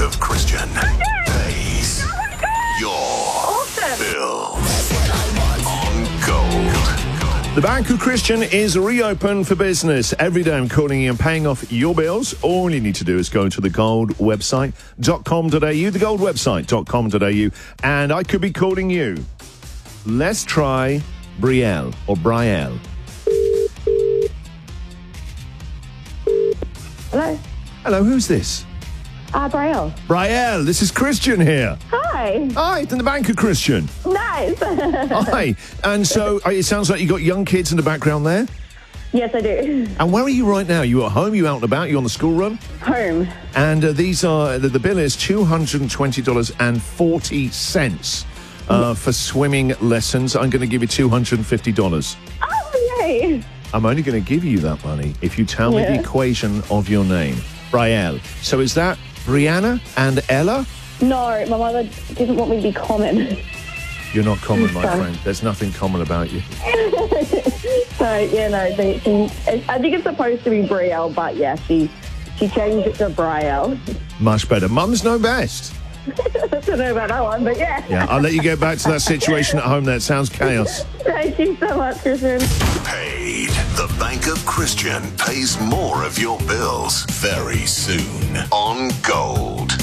of Christian pays your bills on Gold. The Bank of Christian is reopened for business. Every day I'm calling you and paying off your bills. All you need to do is go to the Gold website.com.au, the Gold website.com.au, and I could be calling you. Let's try Brielle or Brielle. Hello. Hello, who's this? Brielle. Brielle, this is Christian here. Hi. Hi, it's in the Bank of Christian. Nice. Hi. And so it sounds like you got young kids in the background there. Yes, I do. And where are you right now? You at home? You out and about? You on the school run? Home. And these are the bill is $220.40 for swimming lessons. I'm going to give you $250. Oh, yay. I'm only going to give you that money if you tell me the equation of your name, Brielle. So is that Brianna and Ella? No, my mother doesn't want me to be common. You're not common, my friend. There's nothing common about you. So, yeah, no, I think it's supposed to be Brielle, but yeah, she changed it to Brielle. Much better. Mums know best. I don't know about that one, but yeah. Yeah, I'll let you get back to that situation at home there. It sounds chaos. Thank you so much, Christian. Paid. The Bank of Christian pays more of your bills very soon on Gold.